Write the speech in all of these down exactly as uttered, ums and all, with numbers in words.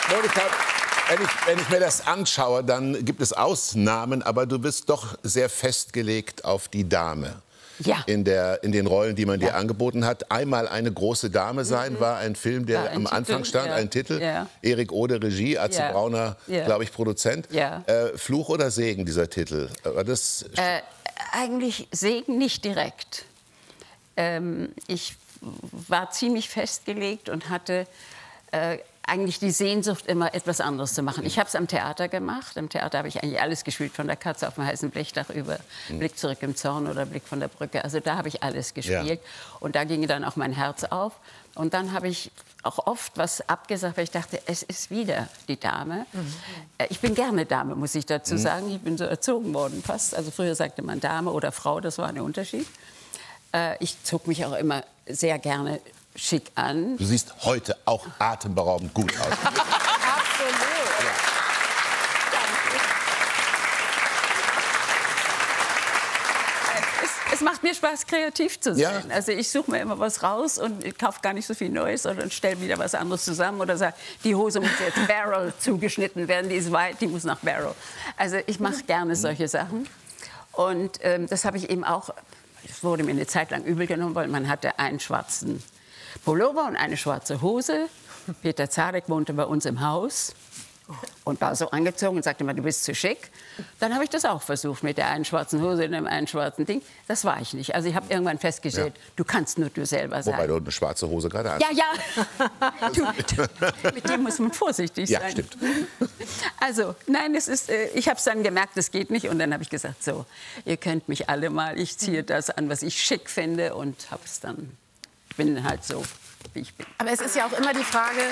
Monika, wenn ich, wenn ich mir das anschaue, dann gibt es Ausnahmen, aber du bist doch sehr festgelegt auf die Dame. Ja. In, der, in den Rollen, die man Ja. dir angeboten hat. Einmal eine große Dame sein war ein Film, der ja, ein am Titel, Anfang stand, ja. ein Titel. Ja. Erik Ode Regie, Atze Ja. Brauner, Ja. glaube ich, Produzent. Ja. Äh, Fluch oder Segen, dieser Titel? War das Äh, eigentlich Segen nicht direkt. Ähm, ich war ziemlich festgelegt und hatte äh, eigentlich die Sehnsucht, immer etwas anderes zu machen. Ich habe es am Theater gemacht. Am Theater habe ich eigentlich alles gespielt, von der Katze auf dem heißen Blechdach über Blick zurück im Zorn oder Blick von der Brücke. Also da habe ich alles gespielt. Ja. Und da ging dann auch mein Herz auf. Und dann habe ich auch oft was abgesagt, weil ich dachte, es ist wieder die Dame. Mhm. Ich bin gerne Dame, muss ich dazu sagen. Ich bin so erzogen worden fast. Also früher sagte man Dame oder Frau, das war ein Unterschied. Ich zog mich auch immer sehr gerne schick an. Du siehst heute auch atemberaubend gut aus. Absolut. Ja. Es, es macht mir Spaß, kreativ zu sein. Ja. Also ich suche mir immer was raus und ich kaufe gar nicht so viel Neues, sondern stelle wieder was anderes zusammen oder sage, die Hose muss jetzt Barrel zugeschnitten werden, die ist weit, die muss nach Barrel. Also ich mache gerne solche Sachen. Und ähm, das habe ich eben auch, es wurde mir eine Zeit lang übel genommen, weil man hatte einen schwarzen Pullover und eine schwarze Hose. Peter Zadek wohnte bei uns im Haus und war so angezogen und sagte immer, du bist zu schick. Dann habe ich das auch versucht mit der einen schwarzen Hose und dem einen schwarzen Ding. Das war ich nicht. Also ich habe irgendwann festgestellt, ja. du kannst nur du selber sein. Wobei du eine schwarze Hose gerade hast. Ja, ja. Du, du, mit dem muss man vorsichtig sein. Ja, stimmt. Also, nein, es ist, äh, ich habe es dann gemerkt, das geht nicht. Und dann habe ich gesagt, so, ihr könnt mich alle mal. Ich ziehe das an, was ich schick finde und habe es dann, bin halt so, wie ich bin. Aber es ist ja auch immer die Frage...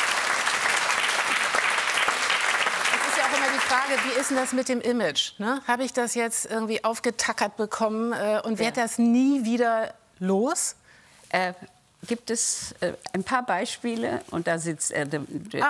Die Frage, wie ist denn das mit dem Image? Ne? Habe ich das jetzt irgendwie aufgetackert bekommen äh, und wird ja. das nie wieder los? Äh, gibt es äh, ein paar Beispiele und da sitzt äh, der, der, ah.